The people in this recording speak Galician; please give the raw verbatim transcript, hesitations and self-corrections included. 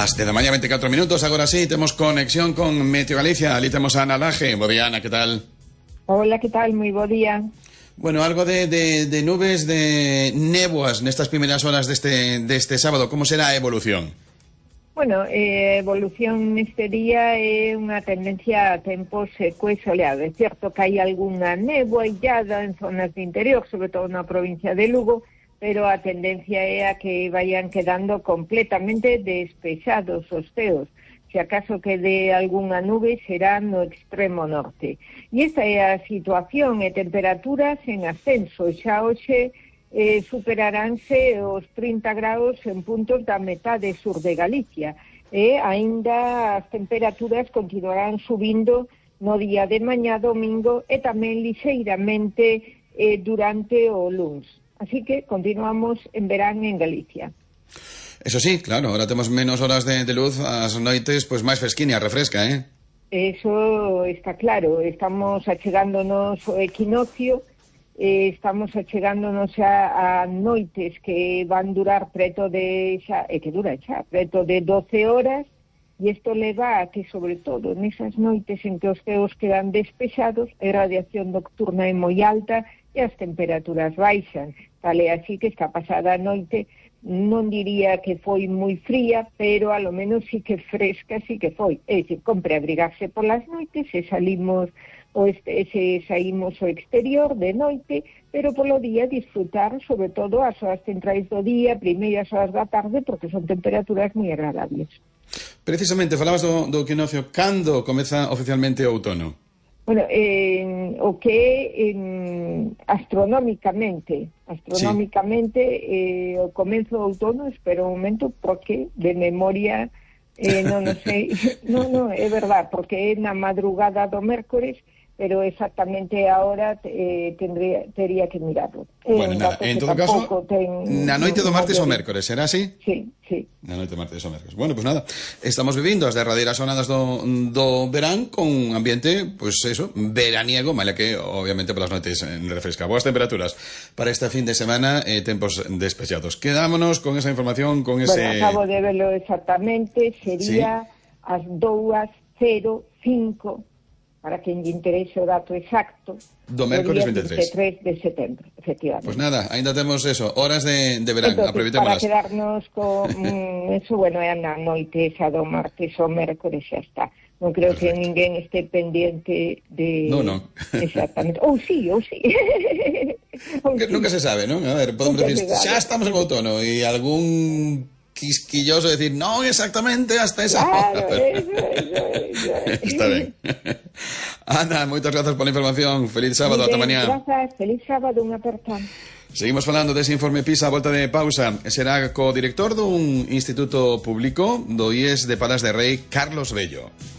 As de da mañá vinte e catro minutos, agora sí, temos conexión con Meteo Galicia. Ali temos a Ana Laje. Bo día, Ana, que tal? Hola, que tal? Moi bo día. Bueno, algo de, de, de nubes, de néboas nestas primeras horas deste, deste sábado. Como será a evolución? Bueno, eh, evolución neste día é unha tendencia a tempos seco e soleado. É certo que hai algunha néboa illada en zonas de interior, sobre todo na provincia de Lugo, pero a tendencia é a que vayan quedando completamente despexados os ceos. Se acaso quede algunha nube será no extremo norte. E esta é a situación e temperaturas en ascenso. Xa hoxe eh, superaránse os trinta graus en puntos da metade sur de Galicia. E aínda as temperaturas continuarán subindo no día de mañá domingo e tamén lixeiramente eh, durante o luns. Así que continuamos en verán en Galicia. Eso sí, claro, ahora temos menos horas de, de luz, as noites pues máis fresquiña, refresca, eh? Eso está claro, estamos achegándonos o equinoccio, eh, estamos achegándonos a, a noites que van durar preto de xa, e que dura xa, preto de doce horas, e isto leva a que, sobre todo, nesas noites en que os ceos quedan despexados, a radiación nocturna é moi alta e as temperaturas baixan. Tal é así que esta pasada noite non diría que foi moi fría, pero a lo menos sí que fresca, sí que foi. É dicir, compre abrigarse polas noites, se salimos o este, se saímos ao exterior de noite, pero polo día disfrutar, sobre todo, as horas centrais do día, primeiras horas da tarde, porque son temperaturas moi agradables. Precisamente, falabas do, do equinoccio. Cando comeza oficialmente o outono? Bueno, eh, o que eh, astronómicamente, astronómicamente sí. eh, o comenzo do outono, espero un momento, porque de memoria eh, non o sei, non, non, é verdad, porque é na madrugada do mércores, pero exactamente a hora eh, tendría, tería que mirarlo. Bueno, nada, en todo caso, ten, na noite do martes ou mércores, será así? Sí, sí. Na noite do martes ou mércores. Bueno, pues nada, estamos vivindo as derradeiras jornadas do, do verán con un ambiente, pues eso, veraniego, mala que, obviamente, polas noites refresca. Boas temperaturas para este fin de semana, eh, tempos despexados. Quedámonos con esa información, con ese... Bueno, acabo de verlo exactamente, sería ¿sí? As dúas cero cinco... para quen lle interese o dato exacto, do mércores vinte e tres. vinte e tres de setembro, efectivamente. Pues nada, ainda temos eso, horas de, de verán, Para aproveitémolas. quedarnos con mm, eso, bueno, é na noite esa do martes ou mércores, xa está. Non creo Perfecto. Que ninguén este pendiente de... No, no. Exactamente. Ou sí, ou sí. ou sí. Nunca se sabe, ¿no? A ver, podemos nunca decir, xa estamos en outono, e algún quisquilloso decir, no, exactamente hasta esa claro, hora. Pero... eso, eso, eso. Está ben. Ana, moitas grazas pola información. Feliz sábado, ata mañá. Grazas, feliz sábado, unha aperta. Seguimos falando dese informe PISA a volta de pausa. Será co director dun instituto público do I E S de Palas de Rei, Carlos Bello.